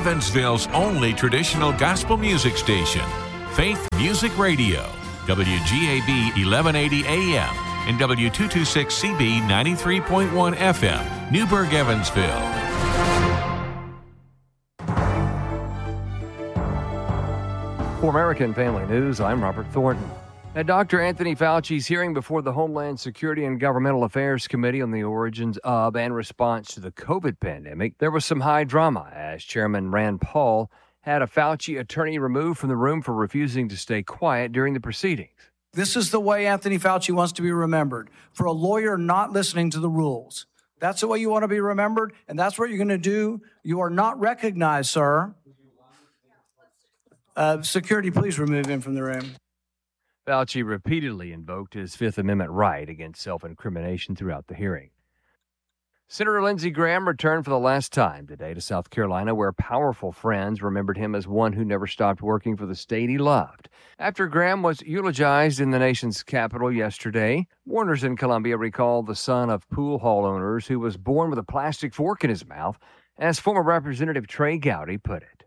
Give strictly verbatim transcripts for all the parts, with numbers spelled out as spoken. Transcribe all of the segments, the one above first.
Evansville's only traditional gospel music station, Faith Music Radio, W G A B eleven eighty A M and W two twenty-six C B ninety-three point one F M, Newburgh, Evansville. For American Family News, I'm Robert Thornton. At Doctor Anthony Fauci's hearing before the Homeland Security and Governmental Affairs Committee on the origins of and response to the COVID pandemic, there was some high drama as Chairman Rand Paul had a Fauci attorney removed from the room for refusing to stay quiet during the proceedings. This is the way Anthony Fauci wants to be remembered, for a lawyer not listening to the rules. That's the way you want to be remembered, and that's what you're going to do. You are not recognized, sir. Uh, security, please remove him from the room. Fauci repeatedly invoked his Fifth Amendment right against self-incrimination throughout the hearing. Senator Lindsey Graham returned for the last time today to South Carolina, where powerful friends remembered him as one who never stopped working for the state he loved. After Graham was eulogized in the nation's capital yesterday, mourners in Columbia recalled the son of pool hall owners who was born with a plastic fork in his mouth, as former Representative Trey Gowdy put it.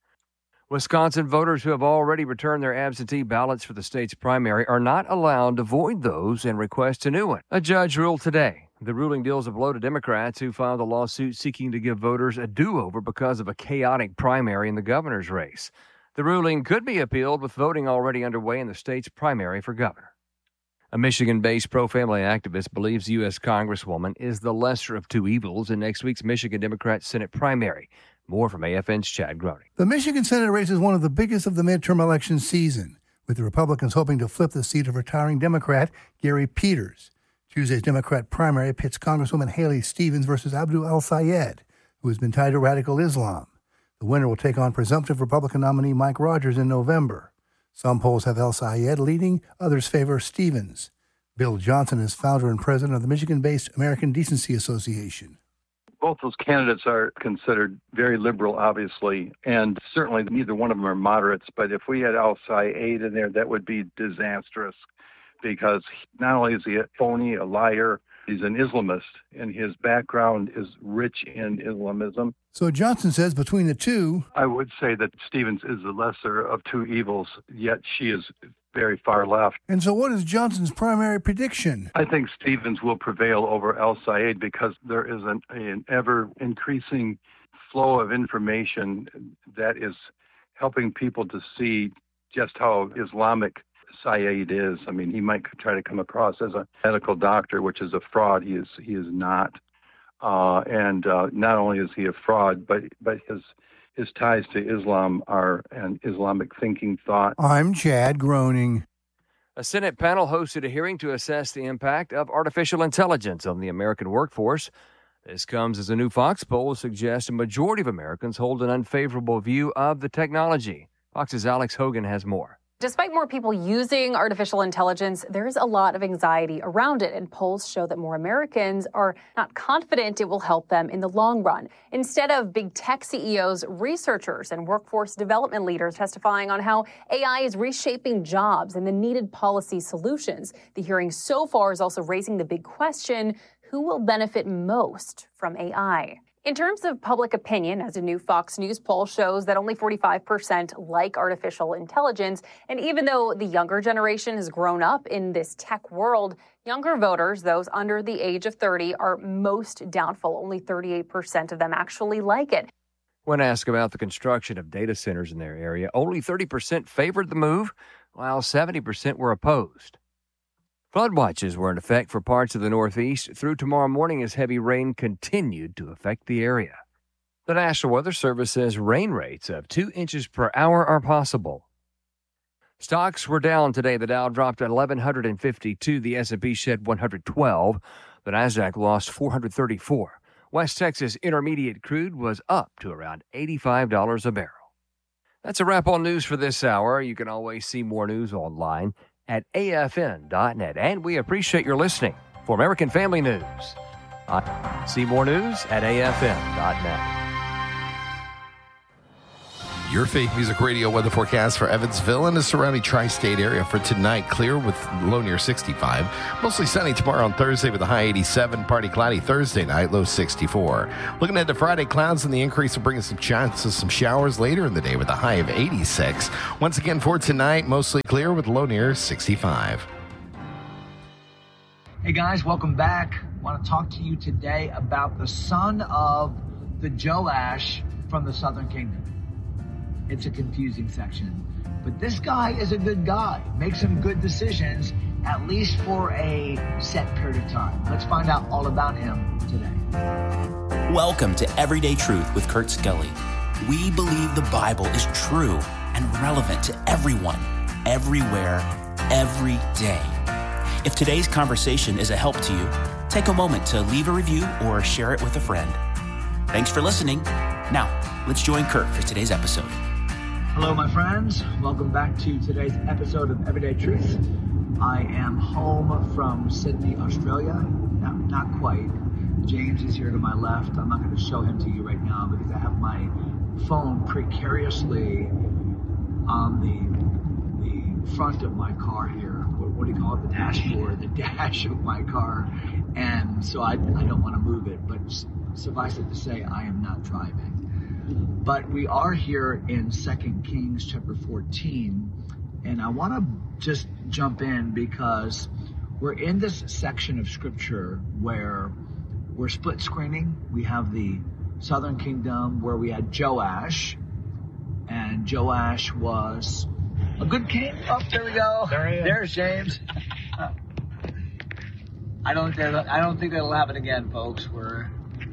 Wisconsin voters who have already returned their absentee ballots for the state's primary are not allowed to void those and request a new one. A judge ruled today. The ruling deals a blow to Democrats who filed a lawsuit seeking to give voters a do-over because of a chaotic primary in the governor's race. The ruling could be appealed with voting already underway in the state's primary for governor. A Michigan-based pro-family activist believes U S Congresswoman is the lesser of two evils in next week's Michigan Democrat Senate primary. More from A F N's Chad Groening. The Michigan Senate race is one of the biggest of the midterm election season, with the Republicans hoping to flip the seat of retiring Democrat Gary Peters. Tuesday's Democrat primary pits Congresswoman Haley Stevens versus Abdul El-Sayed, who has been tied to radical Islam. The winner will take on presumptive Republican nominee Mike Rogers in November. Some polls have El-Sayed leading, others favor Stevens. Bill Johnson is founder and president of the Michigan-based American Decency Association. Both those candidates are considered very liberal, obviously, and certainly neither one of them are moderates. But if we had El-Sayed in there, that would be disastrous, because not only is he a phony, a liar, he's an Islamist, and his background is rich in Islamism. So Johnson says between the two, I would say that Stevens is the lesser of two evils, yet she is very far left. And so what is Johnson's primary prediction? I think Stevens will prevail over El-Sayed because there is an, an ever-increasing flow of information that is helping people to see just how Islamic Sayed is. I mean, he might try to come across as a medical doctor, which is a fraud. He is he is not. Uh, and uh, not only is he a fraud, but but his his ties to Islam are an Islamic thinking thought. I'm Chad Groening. A Senate panel hosted a hearing to assess the impact of artificial intelligence on the American workforce. This comes as a new Fox poll suggests a majority of Americans hold an unfavorable view of the technology. Fox's Alex Hogan has more. Despite more people using artificial intelligence, there's a lot of anxiety around it, and polls show that more Americans are not confident it will help them in the long run. Instead of big tech C E Os, researchers and workforce development leaders testifying on how A I is reshaping jobs and the needed policy solutions. The hearing so far is also raising the big question, who will benefit most from A I? In terms of public opinion, as a new Fox News poll shows that only forty-five percent like artificial intelligence, and even though the younger generation has grown up in this tech world, younger voters, those under the age of thirty, are most doubtful. Only thirty-eight percent of them actually like it. When asked about the construction of data centers in their area, only thirty percent favored the move, while seventy percent were opposed. Flood watches were in effect for parts of the Northeast through tomorrow morning as heavy rain continued to affect the area. The National Weather Service says rain rates of two inches per hour are possible. Stocks were down today. The Dow dropped at eleven fifty-two. The S and P shed one hundred twelve. The Nasdaq lost four hundred thirty-four. West Texas Intermediate crude was up to around eighty-five dollars a barrel. That's a wrap on news for this hour. You can always see more news online at A F N dot net. And we appreciate your listening. For American Family News, see more news at A F N dot net. Your Faith Music Radio weather forecast for Evansville and the surrounding tri-state area for tonight. Clear with low near sixty-five. Mostly sunny tomorrow on Thursday with a high eighty-seven. Partly cloudy Thursday night, low sixty-four. Looking at the Friday, clouds and the increase will bring us some chances, some showers later in the day with a high of eighty-six. Once again for tonight, mostly clear with low near sixty-five. Hey guys, welcome back. I want to talk to you today about the son of the Joash from the Southern Kingdom. It's a confusing section, but this guy is a good guy, makes some good decisions, at least for a set period of time. Let's find out all about him today. Welcome to Everyday Truth with Kurt Scully. We believe the Bible is true and relevant to everyone, everywhere, every day. If today's conversation is a help to you, take a moment to leave a review or share it with a friend. Thanks for listening. Now, let's join Kurt for today's episode. Hello, my friends. Welcome back to today's episode of Everyday Truth. I am home from Sydney, Australia. No, not quite. James is here to my left. I'm not going to show him to you right now because I have my phone precariously on the the front of my car here. What, what do you call it? The dashboard, the dash of my car. And so I, I don't want to move it, but suffice it to say, I am not driving. But we are here in Second Kings chapter fourteen, and I want to just jump in because we're in this section of scripture where we're split screening. We have the Southern Kingdom where we had Joash, and Joash was a good king. Oh, there we go. There There's James. I don't think I don't think that'll happen again, folks. We're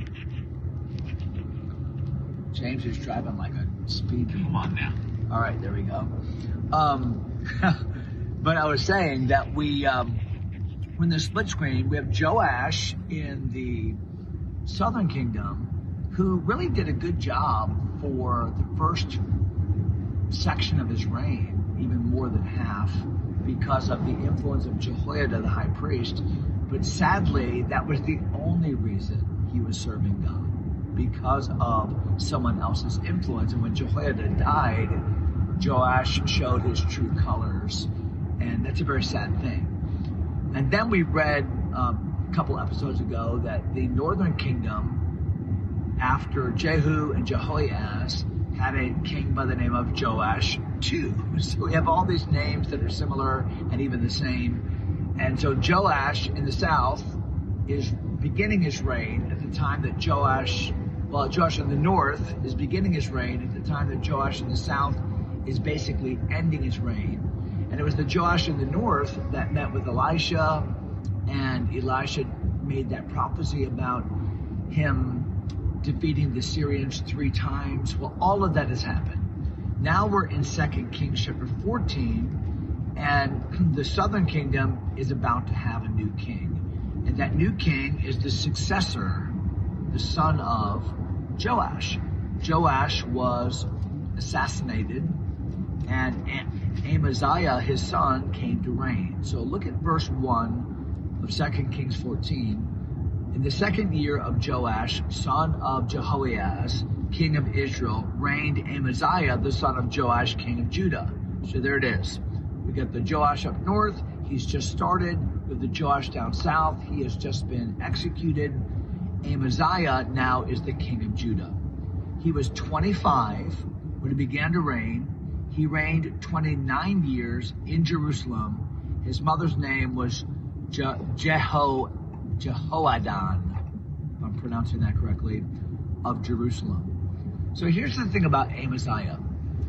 James is driving like a speed. Come on now. All right, there we go. Um, but I was saying that we, um, when the split screen, we have Joash in the Southern Kingdom, who really did a good job for the first section of his reign, even more than half, because of the influence of Jehoiada, the high priest. But sadly, that was the only reason he was serving God, because of someone else's influence. And when Jehoiada died, Joash showed his true colors, and that's a very sad thing. And then we read um, a couple episodes ago that the Northern Kingdom, after Jehu and Jehoahaz, had a king by the name of Joash too. So we have all these names that are similar and even the same. And so Joash in the south is beginning his reign at the time that Joash, well, Joash in the north is beginning his reign at the time that Joash in the south is basically ending his reign. And it was the Joash in the north that met with Elisha, and Elisha made that prophecy about him defeating the Syrians three times. Well, all of that has happened. Now we're in Second Kings chapter fourteen, and the Southern Kingdom is about to have a new king. And that new king is the successor, the son of Joash. Joash was assassinated, and Amaziah, his son, came to reign. So look at verse one of Second Kings fourteen. In the second year of Joash, son of Jehoahaz, king of Israel, reigned Amaziah, the son of Joash, king of Judah. So there it is. We got the Joash up north. He's just started. With the Joash down south, he has just been executed. Amaziah now is the king of Judah. He was twenty-five when he began to reign. He reigned twenty-nine years in Jerusalem. His mother's name was Je- Jeho- Jehoadan, if I'm pronouncing that correctly, of Jerusalem. So here's the thing about Amaziah.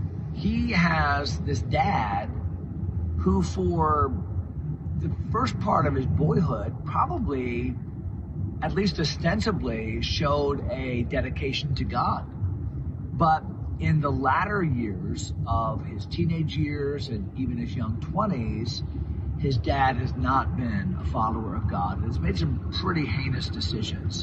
He has this dad who, for the first part of his boyhood, probably, at least ostensibly, showed a dedication to God. But in the latter years of his teenage years and even his young twenties, his dad has not been a follower of God and has made some pretty heinous decisions.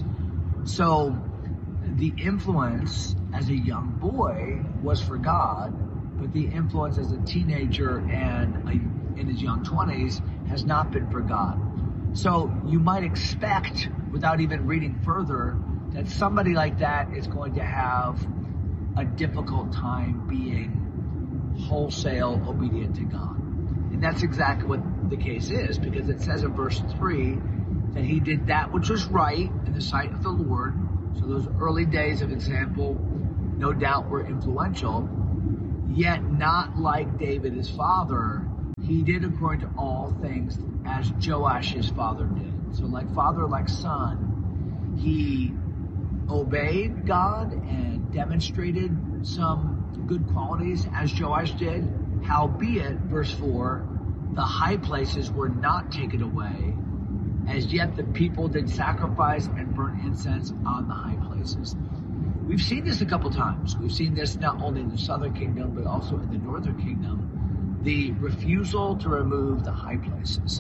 So the influence as a young boy was for God, but the influence as a teenager and a, in his young twenties has not been for God. So you might expect, without even reading further, that somebody like that is going to have a difficult time being wholesale obedient to God. And that's exactly what the case is, because it says in verse three that he did that which was right in the sight of the Lord. So those early days of example, no doubt, were influential, yet not like David his father. He did according to all things as Joash his father did. So like father, like son, he obeyed God and demonstrated some good qualities as Joash did. Howbeit, verse four, the high places were not taken away, as yet the people did sacrifice and burn incense on the high places. We've seen this a couple times. We've seen this not only in the southern kingdom, but also in the northern kingdom, the refusal to remove the high places.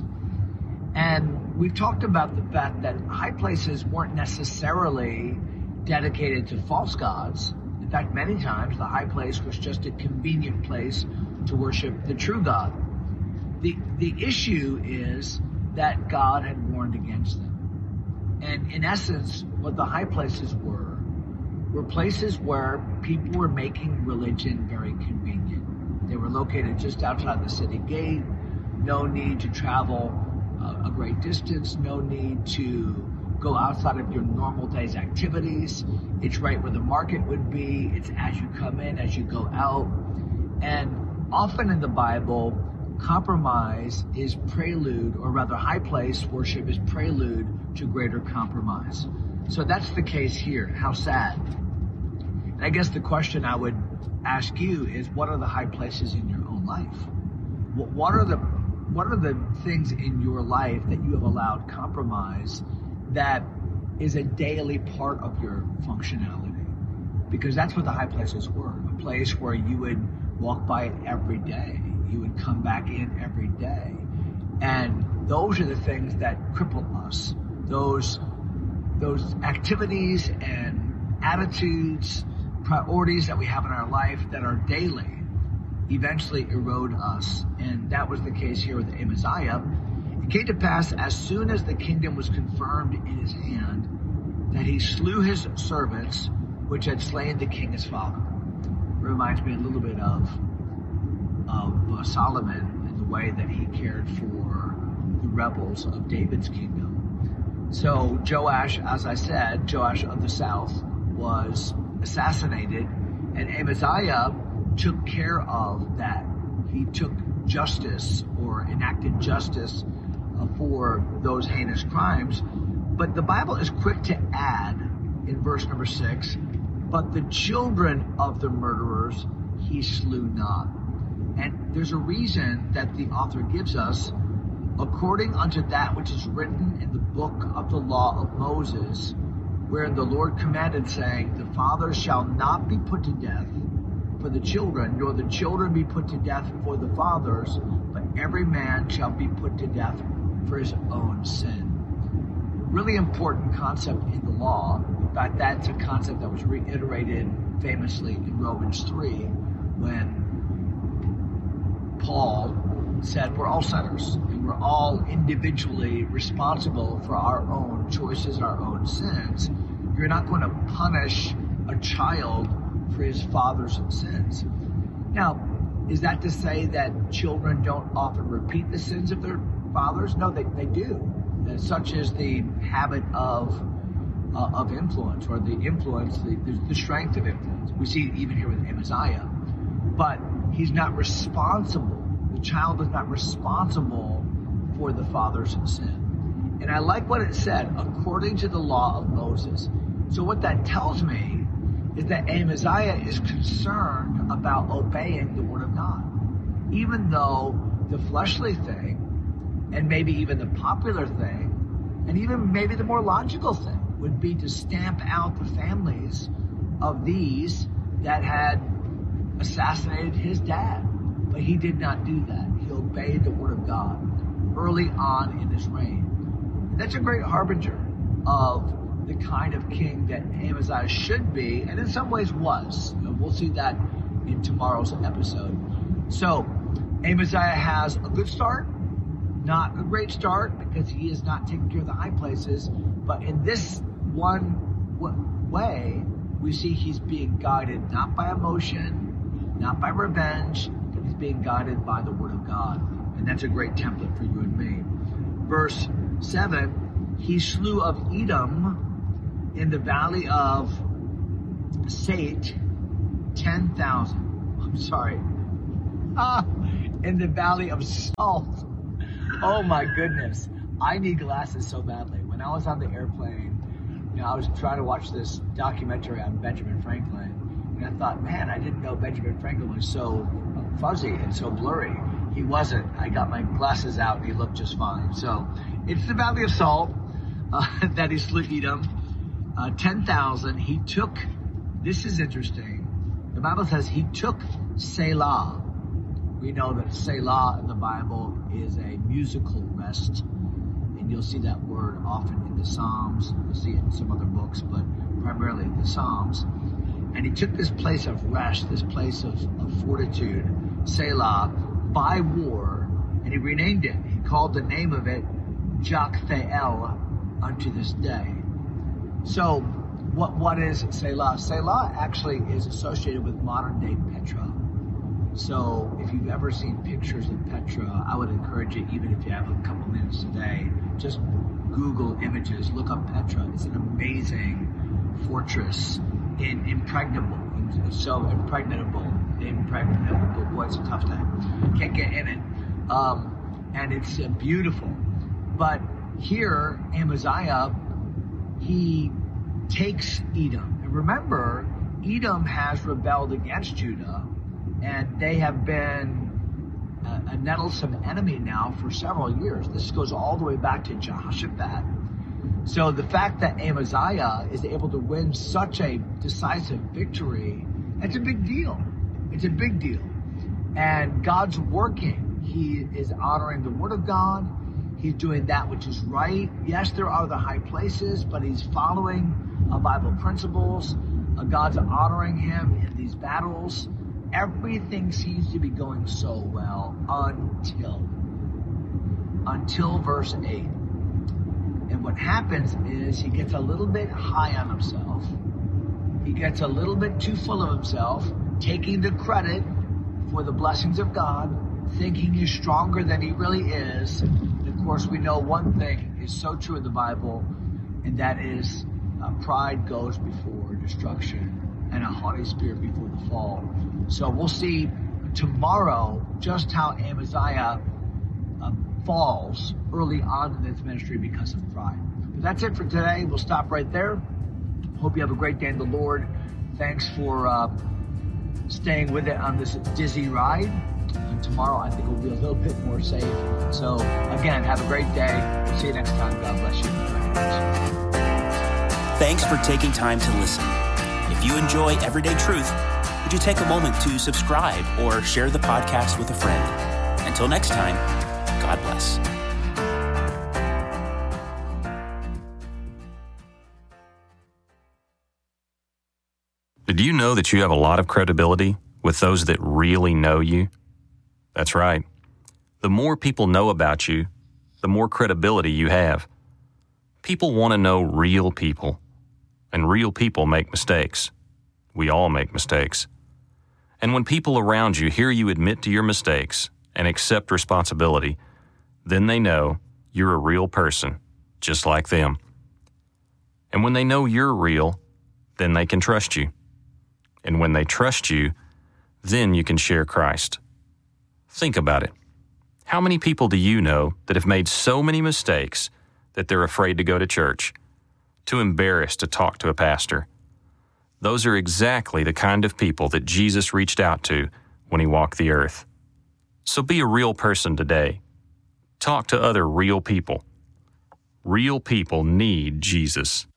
And we've talked about the fact that high places weren't necessarily dedicated to false gods. In fact, many times the high place was just a convenient place to worship the true God. The, the issue is that God had warned against them. And in essence, what the high places were, were places where people were making religion very convenient. They were located just outside the city gate, no need to travel uh, a great distance, no need to go outside of your normal day's activities. It's right where the market would be. It's as you come in, as you go out. And often in the Bible, compromise is prelude, or rather high place worship is prelude to greater compromise. So that's the case here. How sad. And I guess the question I would ask you is, what are the high places in your own life? What are the what are the things in your life that you have allowed compromise that is a daily part of your functionality? Because that's what the high places were, a place where you would walk by it every day. You would come back in every day. And those are the things that cripple us. Those, those activities and attitudes, priorities that we have in our life that are daily eventually erode us. And that was the case here with Amaziah. It came to pass as soon as the kingdom was confirmed in his hand, that he slew his servants, which had slain the king his father. It reminds me a little bit of, of uh, Solomon and the way that he cared for the rebels of David's kingdom. So Joash, as I said, Joash of the south, was assassinated, and Amaziah took care of that. He took justice, or enacted justice uh, for those heinous crimes. But the Bible is quick to add in verse number six, but the children of the murderers he slew not. And there's a reason that the author gives us, according unto that which is written in the book of the law of Moses, wherein the Lord commanded, saying, the father shall not be put to death for the children, nor the children be put to death for the fathers, but every man shall be put to death for his own sin. Really important concept in the law. In fact, that's a concept that was reiterated famously in Romans three, when Paul said we're all sinners and we're all individually responsible for our own choices, our own sins. You're not going to punish a child for his father's sins. Now, is that to say that children don't often repeat the sins of their fathers? No, they, they do. And such is the habit of uh, of influence, or the influence, the, the strength of influence. We see it even here with Amaziah. But he's not responsible. The child is not responsible for the father's sin. And I like what it said, according to the law of Moses. So what that tells me is that Amaziah is concerned about obeying the word of God. Even though the fleshly thing, and maybe even the popular thing, and even maybe the more logical thing, would be to stamp out the families of these that had assassinated his dad. But he did not do that. He obeyed the word of God early on in his reign. And that's a great harbinger of the kind of king that Amaziah should be, and in some ways was. You know, we'll see that in tomorrow's episode. So Amaziah has a good start, not a great start, because he is not taking care of the high places. But in this one w- way, we see he's being guided not by emotion, not by revenge, but he's being guided by the Word of God. And that's a great template for you and me. Verse seven, he slew of Edom in the valley of Sate ten thousand. I'm sorry. Ah, in the valley of Salt. Oh my goodness. I need glasses so badly. When I was on the airplane, you know, I was trying to watch this documentary on Benjamin Franklin, and I thought, man, I didn't know Benjamin Franklin was so fuzzy and so blurry. He wasn't. I got my glasses out and he looked just fine. So it's the Valley of Salt uh, that he slew Edom. Uh, ten thousand. He took, this is interesting. The Bible says he took Selah. We know that Selah in the Bible is a musical rest. And you'll see that word often in the Psalms. You'll see it in some other books, but primarily in the Psalms. And he took this place of rest, this place of, of fortitude, Selah, by war, and he renamed it. He called the name of it Joktheel unto this day. So what what is Selah? Selah actually is associated with modern day Petra. So if you've ever seen pictures of Petra, I would encourage you, even if you have a couple minutes today, just Google images, look up Petra. It's an amazing fortress, in, impregnable, so impregnable, impregnable, boy, it's a tough time. Can't get in it. Um, and it's uh, beautiful. But here, Amaziah, he takes Edom. And remember, Edom has rebelled against Judah, and they have been a, a nettlesome enemy now for several years. This goes all the way back to Jehoshaphat. So the fact that Amaziah is able to win such a decisive victory, it's a big deal. It's a big deal. And God's working. He is honoring the Word of God. He's doing that which is right. Yes, there are the high places, but he's following uh, Bible principles. Uh, God's honoring him in these battles. Everything seems to be going so well until, until verse eight. And what happens is he gets a little bit high on himself. He gets a little bit too full of himself, taking the credit for the blessings of God, thinking he's stronger than he really is. And of course, we know one thing is so true in the Bible, and that is uh, pride goes before destruction and a haughty spirit before the fall. So we'll see tomorrow just how Amaziah uh, falls early on in his ministry because of pride. But that's it for today. We'll stop right there. Hope you have a great day in the Lord. Thanks for uh, staying with it on this dizzy ride. And tomorrow I think we'll be a little bit more safe. So again, have a great day. We'll see you next time. God bless you. Thanks for taking time to listen. If you enjoy Everyday Truth, would you take a moment to subscribe or share the podcast with a friend? Until next time, God bless. Did you know that you have a lot of credibility with those that really know you? That's right. The more people know about you, the more credibility you have. People want to know real people, and real people make mistakes. We all make mistakes. And when people around you hear you admit to your mistakes and accept responsibility, then they know you're a real person, just like them. And when they know you're real, then they can trust you. And when they trust you, then you can share Christ. Think about it. How many people do you know that have made so many mistakes that they're afraid to go to church, too embarrassed to talk to a pastor? Those are exactly the kind of people that Jesus reached out to when he walked the earth. So be a real person today. Talk to other real people. Real people need Jesus.